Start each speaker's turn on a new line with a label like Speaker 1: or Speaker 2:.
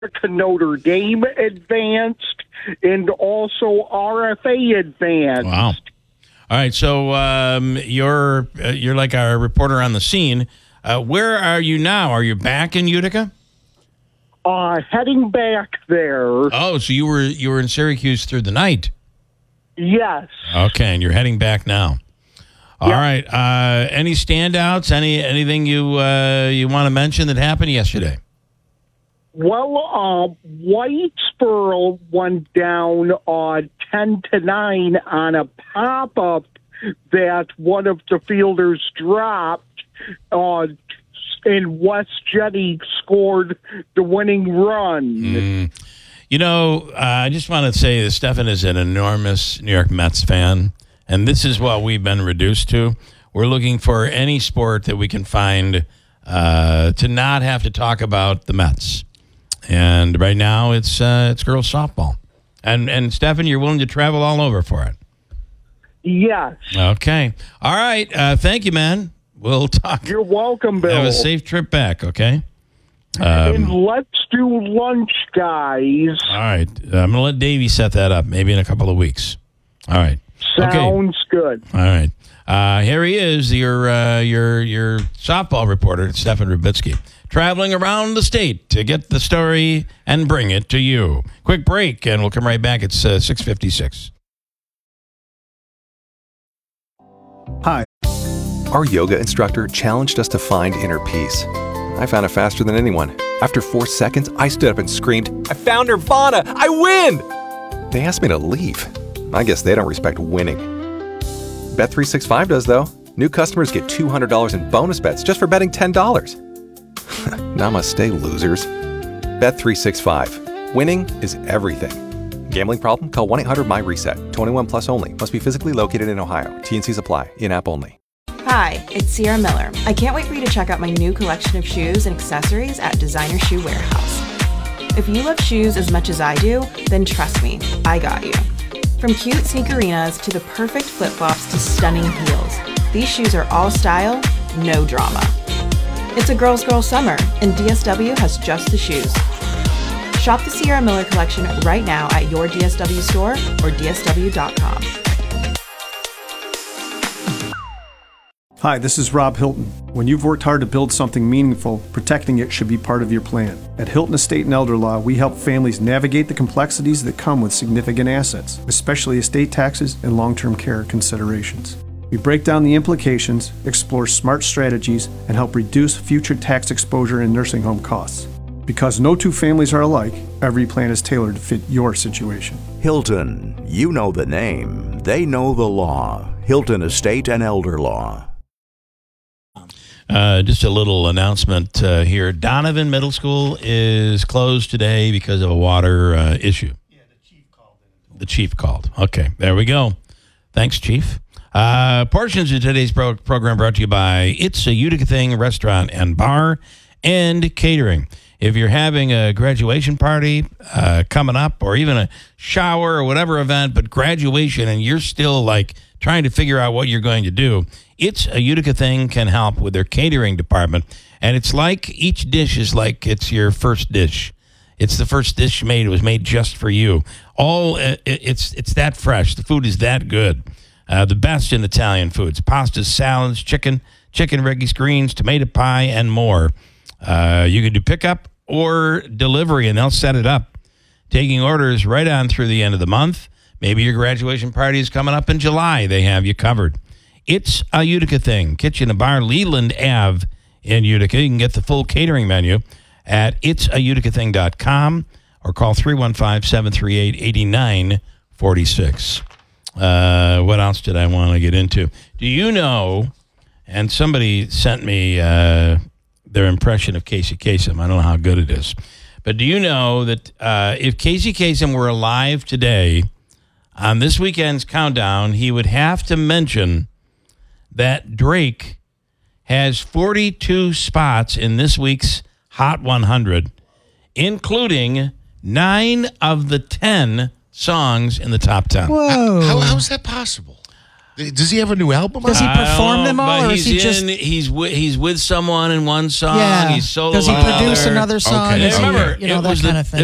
Speaker 1: Notre Dame advanced, and also RFA advanced.
Speaker 2: Wow. All right, so you're like our reporter on the scene. Where are you now? Are you back in Utica?
Speaker 1: Heading back there.
Speaker 2: Oh, so you were in Syracuse through the night.
Speaker 1: Yes.
Speaker 2: Okay, and you're heading back now. All right. Any standouts? Anything you want to mention that happened yesterday?
Speaker 1: Well, Whitesboro went down 10-9 on a pop-up that one of the fielders dropped, and West Jetty scored the winning run.
Speaker 2: You know, I just want to say that Stefan is an enormous New York Mets fan, and this is what we've been reduced to. We're looking for any sport that we can find to not have to talk about the Mets. And right now, it's girls softball. And Stefan, you're willing to travel all over for it?
Speaker 1: Yes.
Speaker 2: Okay. All right. Thank you, man. We'll talk.
Speaker 1: You're welcome, Bill.
Speaker 2: Have a safe trip back, okay?
Speaker 1: And let's do lunch, guys.
Speaker 2: All right. I'm going to let Davey set that up, maybe in a couple of weeks. All right.
Speaker 1: Sounds good.
Speaker 2: All right. Here he is, your softball reporter, Stefan Rubitsky, traveling around the state to get the story and bring it to you. Quick break, and we'll come right back. It's 6:56.
Speaker 3: Hi. Our yoga instructor challenged us to find inner peace. I found it faster than anyone. After 4 seconds, I stood up and screamed, "I found Nirvana! I win!" They asked me to leave. I guess they don't respect winning. Bet365 does, though. New customers get $200 in bonus bets just for betting $10. Namaste, losers. Bet365. Winning is everything. Gambling problem? Call 1-800-MY-RESET. 21 plus only. Must be physically located in Ohio. T&Cs apply. In-app only.
Speaker 4: Hi, it's Sierra Miller. I can't wait for you to check out my new collection of shoes and accessories at Designer Shoe Warehouse. If you love shoes as much as I do, then trust me, I got you. From cute sneakerinas to the perfect flip-flops to stunning heels, these shoes are all style, no drama. It's a girl's girl summer, and DSW has just the shoes. Shop the Sierra Miller collection right now at your DSW store or dsw.com.
Speaker 5: Hi, this is Rob Hilton. When you've worked hard to build something meaningful, protecting it should be part of your plan. At Hilton Estate and Elder Law, we help families navigate the complexities that come with significant assets, especially estate taxes and long-term care considerations. We break down the implications, explore smart strategies, and help reduce future tax exposure and nursing home costs. Because no two families are alike, every plan is tailored to fit your situation.
Speaker 6: Hilton, you know the name. They know the law. Hilton Estate and Elder Law.
Speaker 2: Just a little announcement here. Donovan Middle School is closed today because of a water issue. Yeah, the chief called. Okay, there we go. Thanks, Chief. Portions of today's program brought to you by It's a Utica Thing Restaurant and Bar and Catering. If you're having a graduation party coming up, or even a shower or whatever event, but graduation, and you're still like trying to figure out what you're going to do, It's a Utica Thing can help with their catering department. And it's like each dish is like it's your first dish. It's the first dish made. It was made just for you. It's that fresh. The food is that good. The best in Italian foods: pastas, salads, chicken Reggie's greens, tomato pie, and more. You can do pickup or delivery, and they'll set it up. Taking orders right on through the end of the month. Maybe your graduation party is coming up in July. They have you covered. It's a Utica Thing. Kitchen and Bar, Leland Ave in Utica. You can get the full catering menu at itsauticathing.com or call 315-738-8946. What else did I want to get into? Do you know, and somebody sent me their impression of Casey Kasem. I don't know how good it is. But do you know that if Casey Kasem were alive today, on this weekend's countdown, he would have to mention that Drake has 42 spots in this week's Hot 100, including 9 of the 10 songs in the top 10.
Speaker 7: Whoa. How is that possible? Does he have a new album?
Speaker 8: Does he perform them all, or is he just?
Speaker 2: He's with someone in one song.
Speaker 8: Yeah.
Speaker 2: He's solo.
Speaker 8: Does he produce another song?
Speaker 7: Okay.
Speaker 8: Is he,
Speaker 2: Remember,
Speaker 8: you know,
Speaker 2: it
Speaker 8: that
Speaker 2: was
Speaker 8: kind of thing.